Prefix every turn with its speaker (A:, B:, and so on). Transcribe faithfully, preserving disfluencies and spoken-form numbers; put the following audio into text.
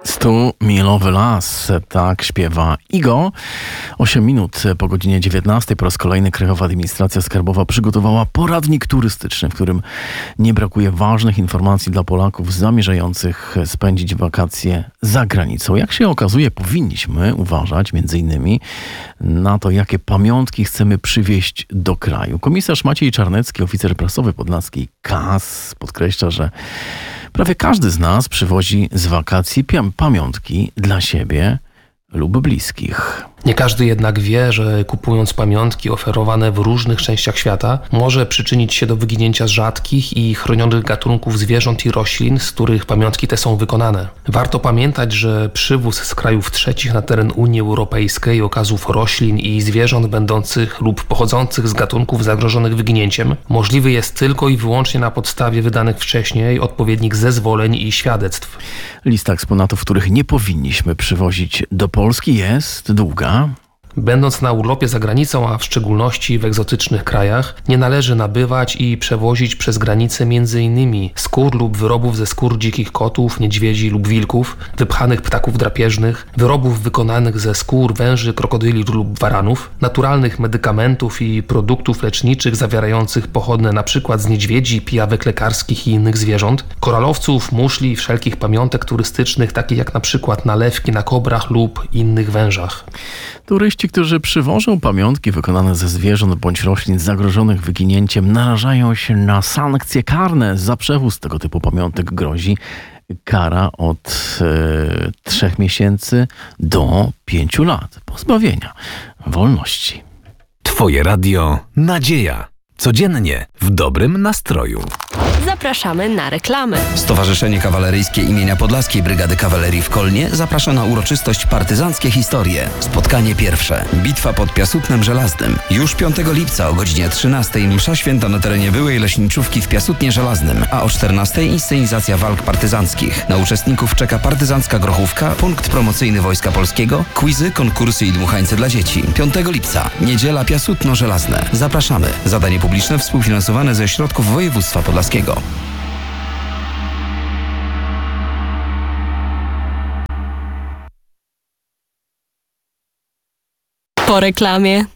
A: Stu milowy las, tak śpiewa Igo. osiem minut po godzinie dziewiętnastej po raz kolejny Krajowa Administracja Skarbowa przygotowała poradnik turystyczny, w którym nie brakuje ważnych informacji dla Polaków zamierzających spędzić wakacje za granicą. Jak się okazuje, powinniśmy uważać między innymi na to, jakie pamiątki chcemy przywieźć do kraju. Komisarz Maciej Czarnecki, oficer prasowy podlaskiej K A S, podkreśla, że prawie każdy z nas przywozi z wakacji pamiątki dla siebie lub bliskich.
B: Nie każdy jednak wie, że kupując pamiątki oferowane w różnych częściach świata, może przyczynić się do wyginięcia rzadkich i chronionych gatunków zwierząt i roślin, z których pamiątki te są wykonane. Warto pamiętać, że przywóz z krajów trzecich na teren Unii Europejskiej okazów roślin i zwierząt będących lub pochodzących z gatunków zagrożonych wyginięciem możliwy jest tylko i wyłącznie na podstawie wydanych wcześniej odpowiednich zezwoleń i świadectw.
A: Lista eksponatów, których nie powinniśmy przywozić do Polski, jest długa.
B: Będąc na urlopie za granicą, a w szczególności w egzotycznych krajach, nie należy nabywać i przewozić przez granicę m.in. skór lub wyrobów ze skór dzikich kotów, niedźwiedzi lub wilków, wypchanych ptaków drapieżnych, wyrobów wykonanych ze skór węży, krokodyli lub waranów, naturalnych medykamentów i produktów leczniczych zawierających pochodne np. z niedźwiedzi, pijawek lekarskich i innych zwierząt, koralowców, muszli i wszelkich pamiątek turystycznych, takich jak np. nalewki na kobrach lub innych wężach.
A: Turyści, którzy przywożą pamiątki wykonane ze zwierząt bądź roślin zagrożonych wyginięciem, narażają się na sankcje karne. Za przewóz tego typu pamiątek grozi kara od e, trzech miesięcy do pięciu lat pozbawienia wolności.
C: Twoje radio Nadzieja. Codziennie w dobrym nastroju.
D: Zapraszamy na reklamy.
E: Stowarzyszenie Kawaleryjskie imienia Podlaskiej Brygady Kawalerii w Kolnie zaprasza na uroczystość Partyzanckie Historie. Spotkanie pierwsze. Bitwa pod Piasutnem Żelaznym. Już piątego lipca o godzinie trzynastej msza święta na terenie byłej leśniczówki w Piasutnie Żelaznym, a o czternastej inscenizacja walk partyzanckich. Na uczestników czeka partyzancka grochówka, punkt promocyjny Wojska Polskiego, quizy, konkursy i dmuchańce dla dzieci. piątego lipca. Niedziela Piasutno Żelazne. Zapraszamy. Zadanie publiczne współfinansowane ze środków województwa podlaskiego.
D: Po reklamie.